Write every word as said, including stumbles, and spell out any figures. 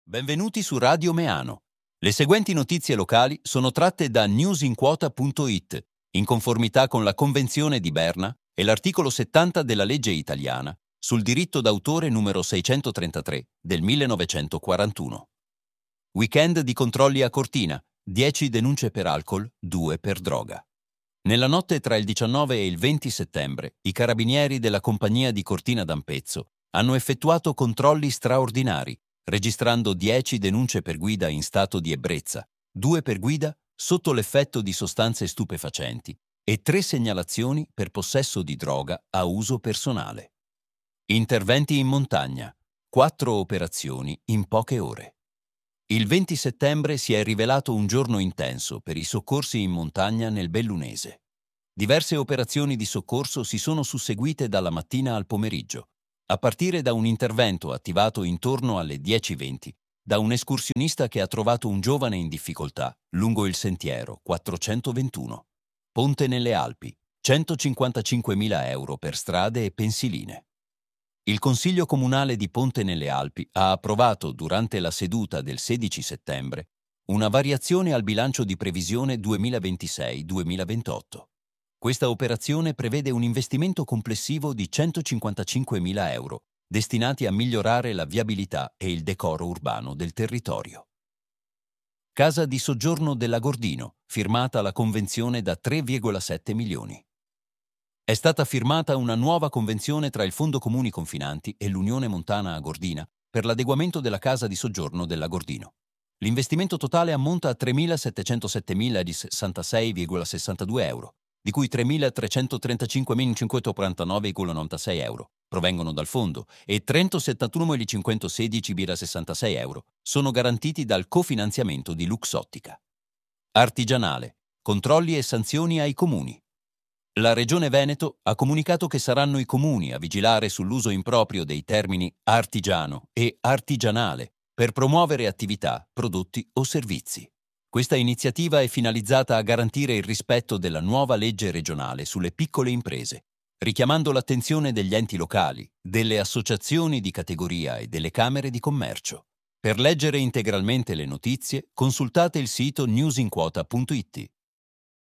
Benvenuti su Radio Meano. Le seguenti notizie locali sono tratte da newsinquota punto it, in conformità con la Convenzione di Berna e l'articolo settanta della legge italiana sul diritto d'autore numero seicentotrentatré del millenovecentoquarantuno. Weekend di controlli a Cortina, dieci denunce per alcol, due per droga. Nella notte tra il diciannove e il venti settembre, i carabinieri della compagnia di Cortina d'Ampezzo hanno effettuato controlli straordinari, registrando dieci denunce per guida in stato di ebbrezza, due per guida sotto l'effetto di sostanze stupefacenti e tre segnalazioni per possesso di droga a uso personale. Interventi in montagna, quattro operazioni in poche ore. Il venti settembre si è rivelato un giorno intenso per i soccorsi in montagna nel Bellunese. Diverse operazioni di soccorso si sono susseguite dalla mattina al pomeriggio, a partire da un intervento attivato intorno alle dieci e venti da un escursionista che ha trovato un giovane in difficoltà lungo il sentiero quattrocentoventuno. Ponte nelle Alpi, centocinquantacinquemila euro per strade e pensiline. Il Consiglio Comunale di Ponte nelle Alpi ha approvato durante la seduta del sedici settembre una variazione al bilancio di previsione duemilaventisei duemilaventotto. Questa operazione prevede un investimento complessivo di centocinquantacinquemila euro, destinati a migliorare la viabilità e il decoro urbano del territorio. Casa di soggiorno dell'Agordino, firmata la convenzione da tre virgola sette milioni. È stata firmata una nuova convenzione tra il Fondo Comuni Confinanti e l'Unione Montana Agordina per l'adeguamento della casa di soggiorno dell'Agordino. L'investimento totale ammonta a tremilasettecentosettemila sessantasei virgola sessantadue euro, di cui tremilatrecentotrentacinquemilacinquecentoquarantanove virgola novantasei euro provengono dal fondo e trentasettantunomilacinquecentosedici virgola sessantasei euro sono garantiti dal cofinanziamento di Luxottica. Artigianale, controlli e sanzioni ai comuni. La Regione Veneto ha comunicato che saranno i comuni a vigilare sull'uso improprio dei termini artigiano e artigianale per promuovere attività, prodotti o servizi. Questa iniziativa è finalizzata a garantire il rispetto della nuova legge regionale sulle piccole imprese, richiamando l'attenzione degli enti locali, delle associazioni di categoria e delle camere di commercio. Per leggere integralmente le notizie, consultate il sito newsinquota punto it.